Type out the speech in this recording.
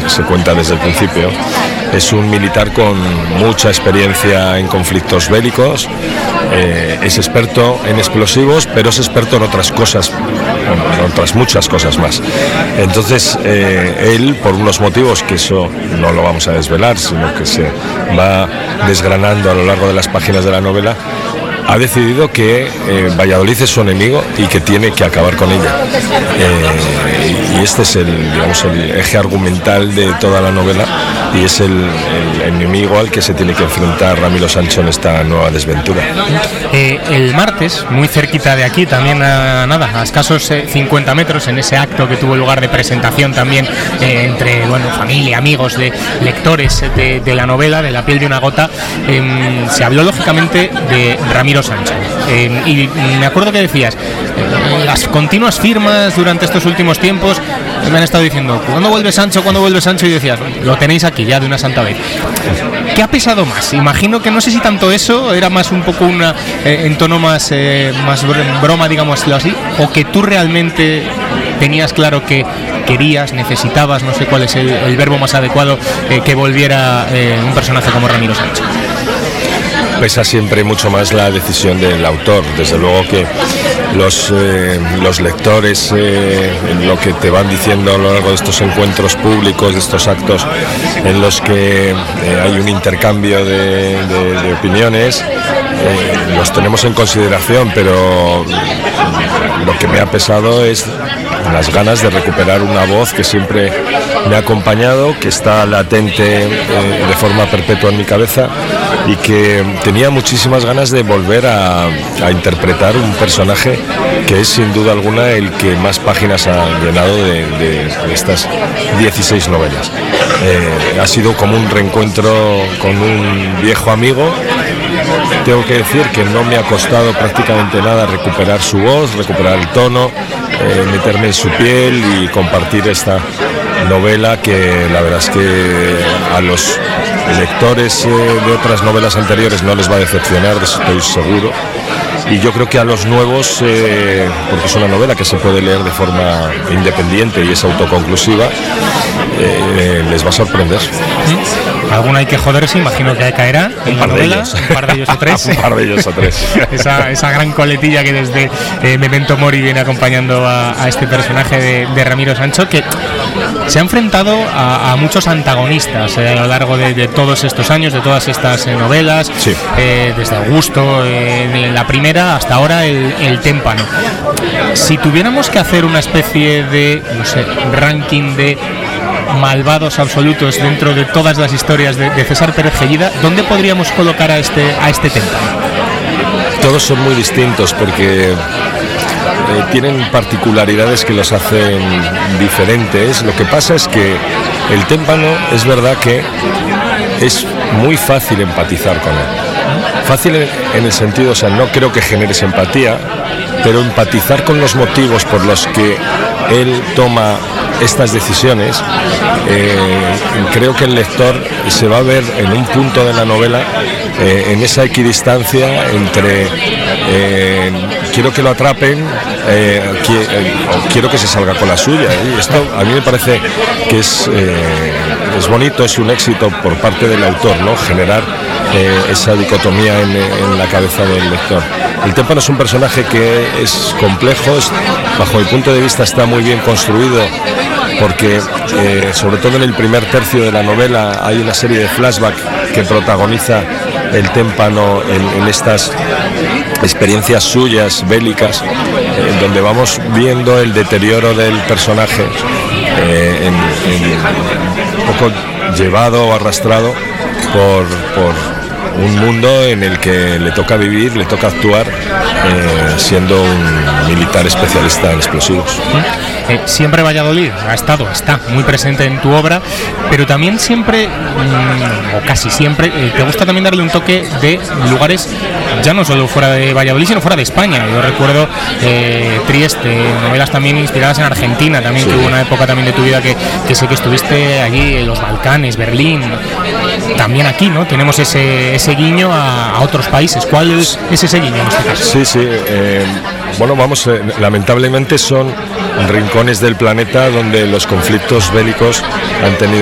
se cuenta desde el principio. Es un militar con mucha experiencia en conflictos bélicos, es experto en explosivos, pero es experto en otras cosas, en otras muchas cosas más. Entonces, él, por unos motivos que eso no lo vamos a desvelar, sino que se va desgranando a lo largo de las páginas de la novela, ha decidido que Valladolid es su enemigo y que tiene que acabar con ella. Y este es el eje argumental de toda la novela, y es el enemigo al que se tiene que enfrentar Ramiro Sancho en esta nueva desventura. El martes, muy cerquita de aquí, también a escasos 50 metros, en ese acto que tuvo lugar de presentación también entre familia, amigos, de lectores de la novela, de La piel de una gota, se habló lógicamente de Ramiro Sancho. Y me acuerdo que decías, las continuas firmas durante estos últimos tiempos me han estado diciendo, ¿cuándo vuelve Sancho? ¿Cuándo vuelve Sancho? Y decías, lo tenéis aquí ya de una santa vez. ¿Qué ha pesado más? Imagino que no sé si tanto eso, era más un poco en tono más broma, digámoslo así, o que tú realmente tenías claro que querías, necesitabas, no sé cuál es el verbo más adecuado, que volviera un personaje como Ramiro Sancho. Pesa siempre mucho más la decisión del autor. Desde luego que los lectores, lo que te van diciendo a lo largo de estos encuentros públicos, de estos actos en los que hay un intercambio de opiniones, los tenemos en consideración, pero lo que me ha pesado es las ganas de recuperar una voz que siempre me ha acompañado, que está latente de forma perpetua en mi cabeza, y que tenía muchísimas ganas de volver a interpretar un personaje que es sin duda alguna el que más páginas ha llenado de estas 16 novelas. Ha sido como un reencuentro con un viejo amigo. Tengo que decir que no me ha costado prácticamente nada recuperar su voz, recuperar el tono, meterme en su piel y compartir esta novela que la verdad es que a los lectores de otras novelas anteriores no les va a decepcionar, de eso estoy seguro. Y yo creo que a los nuevos, porque es una novela que se puede leer de forma independiente y es autoconclusiva, les va a sorprender. Alguna hay que joderse, imagino que caerá en la novela, un par de ellos o tres. Un par de ellos o tres. esa gran coletilla que desde Memento Mori viene acompañando a este personaje de Ramiro Sancho, que se ha enfrentado a muchos antagonistas a lo largo de todos estos años, de todas estas novelas, sí. Desde Augusto, en la primera, hasta ahora el Témpano. Si tuviéramos que hacer una especie de, ranking de malvados absolutos dentro de todas las historias de César Pérez Gellida, ¿dónde podríamos colocar a este Témpano? Todos son muy distintos porque tienen particularidades que los hacen diferentes. Lo que pasa es que el Témpano es verdad que es muy fácil empatizar con él. Fácil en el sentido, no creo que generes empatía, pero empatizar con los motivos por los que él toma estas decisiones, creo que el lector se va a ver en un punto de la novela, en esa equidistancia entre quiero que lo atrapen o quiero que se salga con la suya. Y esto a mí me parece que es bonito, es un éxito por parte del autor, ¿no? Generar esa dicotomía en la cabeza del lector. El Témpano es un personaje que es complejo, bajo mi punto de vista está muy bien construido, porque sobre todo en el primer tercio de la novela hay una serie de flashbacks que protagoniza el Témpano en estas experiencias suyas bélicas, donde vamos viendo el deterioro del personaje, un poco llevado o arrastrado por un mundo en el que le toca vivir, le toca actuar, siendo un militar especialista en explosivos. Siempre Valladolid está muy presente en tu obra, pero también siempre, o casi siempre, te gusta también darle un toque de lugares, ya no solo fuera de Valladolid, sino fuera de España. Yo recuerdo Trieste, novelas también inspiradas en Argentina, también, sí. Que hubo una época también de tu vida que sé que estuviste allí, en los Balcanes, Berlín, también aquí, ¿no? Tenemos ese guiño a otros países. ¿Cuál es ese guiño en este caso? Sí, lamentablemente son rincones del planeta donde los conflictos bélicos han tenido